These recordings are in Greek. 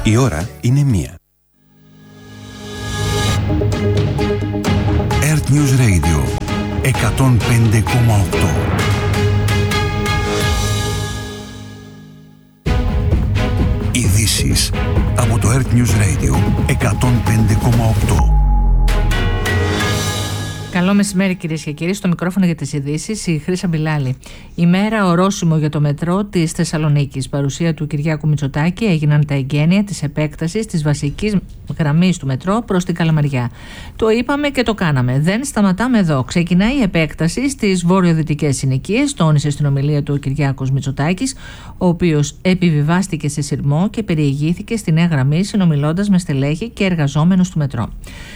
Η ώρα είναι 1. Earth News Radio 105,8. Ειδήσεις από το Earth News Radio 105,8. Καλό μεσημέρι, κυρίες και κύριοι. Στο μικρόφωνο για τις ειδήσεις η Χρύσα Μπιλάλη. Ημέρα ορόσημο για το μετρό της Θεσσαλονίκης. Παρουσία του Κυριάκου Μητσοτάκη έγιναν τα εγγένεια της επέκτασης της βασικής γραμμής του μετρό προς την Καλαμαριά. Το είπαμε και το κάναμε. Δεν σταματάμε εδώ. Ξεκινάει η επέκταση στις βορειοδυτικές συνοικίες, τόνισε στην ομιλία του ο Κυριάκος Μητσοτάκης, ο οποίος επιβιβάστηκε σε σειρμό και περιηγήθηκε στη νέα γραμμή συνομιλώντας με στελέχη και εργαζόμενους του μετρό.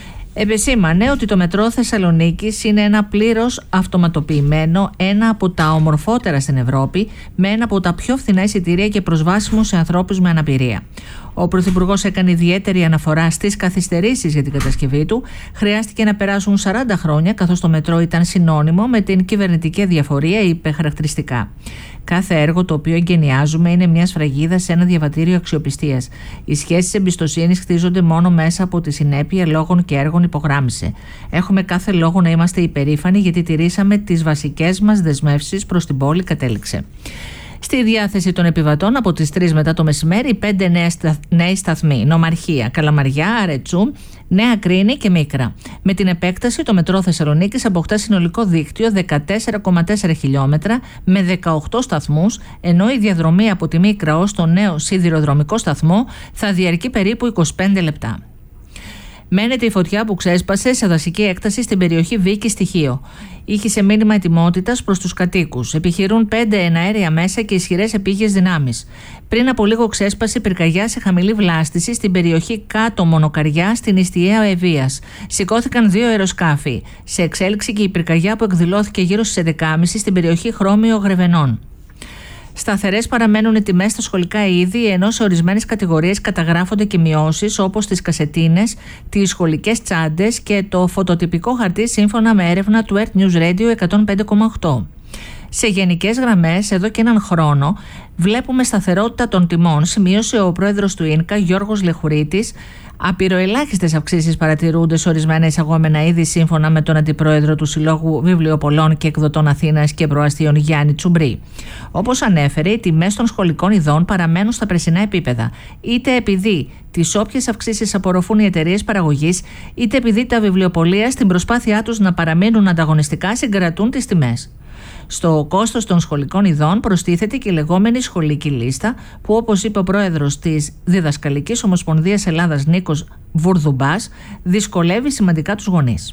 Επεσήμανε ότι το μετρό Θεσσαλονίκης είναι ένα πλήρως αυτοματοποιημένο, ένα από τα ομορφότερα στην Ευρώπη, με ένα από τα πιο φθηνά εισιτήρια και προσβάσιμο σε ανθρώπους με αναπηρία. Ο Πρωθυπουργός έκανε ιδιαίτερη αναφορά στις καθυστερήσεις για την κατασκευή του. Χρειάστηκε να περάσουν 40 χρόνια, καθώς το μετρό ήταν συνώνυμο με την κυβερνητική αδιαφορία, είπε χαρακτηριστικά. Κάθε έργο το οποίο εγκαινιάζουμε είναι μια σφραγίδα σε ένα διαβατήριο αξιοπιστίας. Οι σχέσεις εμπιστοσύνης χτίζονται μόνο μέσα από τη συνέπεια λόγων και έργων, υπογράμμισε. Έχουμε κάθε λόγο να είμαστε υπερήφανοι γιατί τηρήσαμε τις βασικές μας δεσμεύσεις προς την πόλη, κατέληξε. Στη διάθεση των επιβατών από τις 3 μετά το μεσημέρι 5 νέοι σταθμοί: Νομαρχία, Καλαμαριά, Αρετσού, Νέα Κρίνη και Μίκρα. Με την επέκταση, το μετρό Θεσσαλονίκης αποκτά συνολικό δίκτυο 14,4 χιλιόμετρα με 18 σταθμούς, ενώ η διαδρομή από τη Μίκρα ως το νέο σιδηροδρομικό σταθμό θα διαρκεί περίπου 25 λεπτά. Μένεται η φωτιά που ξέσπασε σε δασική έκταση στην περιοχή Βίκη Στοιχείο. Ήχησε μήνυμα ετοιμότητας προς τους κατοίκους. Επιχειρούν 5 εναέρια μέσα και ισχυρές επίγειες δυνάμεις. Πριν από λίγο ξέσπασε πυρκαγιά σε χαμηλή βλάστηση στην περιοχή Κάτω Μονοκαριά στην Ιστιαία Ευβοίας. Σηκώθηκαν 2 αεροσκάφη. Σε εξέλιξη και η πυρκαγιά που εκδηλώθηκε γύρω στις 11.30 στην περιοχή Χρώμιο Γρεβενών. Σταθερές παραμένουν οι τιμές στα σχολικά είδη, ενώ σε ορισμένες κατηγορίες καταγράφονται και μειώσεις, όπως τις κασετίνες, τις σχολικές τσάντες και το φωτοτυπικό χαρτί, σύμφωνα με έρευνα του Earth News Radio 105,8. Σε γενικές γραμμές, εδώ και έναν χρόνο, βλέπουμε σταθερότητα των τιμών, σημείωσε ο πρόεδρος του ΙΝΚΑ, Γιώργος Λεχουρίτης. Απειροελάχιστες αυξήσεις παρατηρούνται σε ορισμένα εισαγόμενα είδη, σύμφωνα με τον αντιπρόεδρο του Συλλόγου Βιβλιοπολών και Εκδοτών Αθήνας και Προαστίων, Γιάννη Τσουμπρί. Όπως ανέφερε, οι τιμές των σχολικών ειδών παραμένουν στα περσινά επίπεδα, είτε επειδή τις όποιες αυξήσεις απορροφούν οι εταιρείες παραγωγής, είτε επειδή τα βιβλιοπωλεία στην προσπάθειά τους να παραμείνουν ανταγωνιστικά συγκρατούν τις τιμές. Στο κόστος των σχολικών ειδών προστίθεται και η λεγόμενη σχολική λίστα, που, όπως είπε ο πρόεδρος της Διδασκαλικής Ομοσπονδίας Ελλάδας, Νίκος Βουρδουμπάς, δυσκολεύει σημαντικά τους γονείς.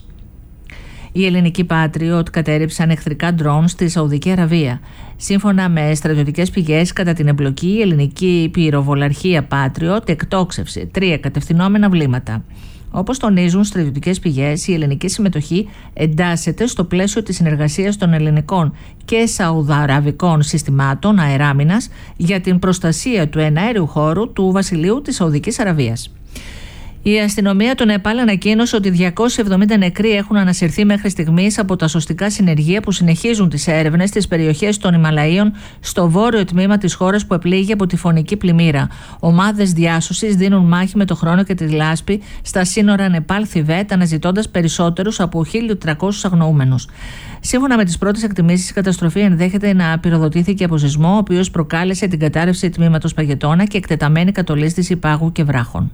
Οι ελληνικοί Patriot κατέρριψαν εχθρικά ντρόουν στη Σαουδική Αραβία. Σύμφωνα με στρατιωτικές πηγές, κατά την εμπλοκή, η ελληνική πυροβολαρχία Patriot εκτόξευσε 3 κατευθυνόμενα βλήματα. Όπως τονίζουν στρατιωτικές πηγές, η ελληνική συμμετοχή εντάσσεται στο πλαίσιο της συνεργασίας των ελληνικών και σαουδαραβικών συστημάτων αεράμινας για την προστασία του εναέριου χώρου του Βασιλείου της Σαουδικής Αραβίας. Η αστυνομία του Νεπάλ ανακοίνωσε ότι 270 νεκροί έχουν ανασυρθεί μέχρι στιγμής από τα σωστικά συνεργεία που συνεχίζουν τις έρευνες στις περιοχές των Ιμαλαίων στο βόρειο τμήμα της χώρας που επλήγει από τυφωνική πλημμύρα. Ομάδες διάσωσης δίνουν μάχη με το χρόνο και τη λάσπη στα σύνορα Νεπάλ-Θιβέτ, αναζητώντας περισσότερους από 1.300 αγνοούμενους. Σύμφωνα με τις πρώτες εκτιμήσεις, η καταστροφή ενδέχεται να πυροδοτήθηκε από σεισμό, ο οποίος προκάλεσε την κατάρρευση τμήματος παγετώνα και εκτεταμένη κατολίσθηση πάγου και βράχων.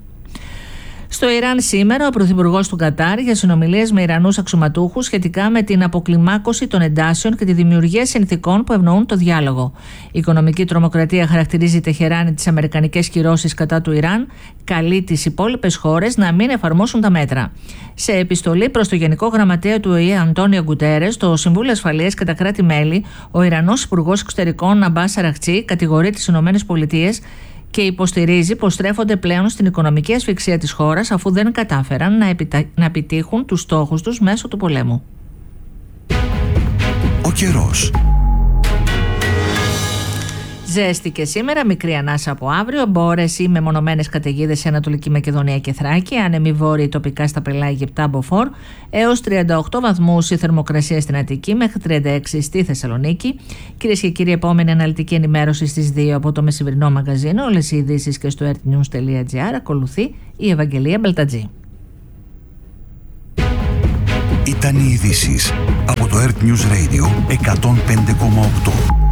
Στο Ιράν σήμερα, ο πρωθυπουργός του Κατάρ για συνομιλίες με Ιρανούς αξιωματούχους σχετικά με την αποκλιμάκωση των εντάσεων και τη δημιουργία συνθηκών που ευνοούν το διάλογο. Η οικονομική τρομοκρατία χαρακτηρίζει η Τεχεράνη τις αμερικανικές κυρώσεις κατά του Ιράν, καλεί τις υπόλοιπες χώρες να μην εφαρμόσουν τα μέτρα. Σε επιστολή προς το Γενικό Γραμματέα του ΟΗΕ Αντώνιο Γκουτέρες, το Συμβούλιο Ασφαλείας και τα κράτη-μέλη, ο Ιρανός Υπουργός Εξωτερικών Αμπάς Αραχτσί κατηγορεί τις ΗΠΑ και υποστηρίζει πως στρέφονται πλέον στην οικονομική ασφυξία της χώρας, αφού δεν κατάφεραν να επιτύχουν τους στόχους τους μέσω του πολέμου. Ο καιρός. Ζέστη και σήμερα, μικρή ανάσα από αύριο, μπόρες ή μεμονωμένες καταιγίδες σε Ανατολική Μακεδονία και Θράκη, άνεμοι βόρειοι τοπικά στα Πελάγια 7 μποφόρ, έως 38 βαθμούς η θερμοκρασία στην Αττική, μέχρι 36 στη Θεσσαλονίκη. Κυρίες και κύριοι, επόμενη αναλυτική ενημέρωση στις 2 από το μεσημερινό μαγαζίνο. Όλες οι ειδήσεις και στο earthnews.gr. Ακολουθεί η Ευαγγελία Μπελτατζή. Ήταν οι ειδήσεις από το Earth News Radio 105,8.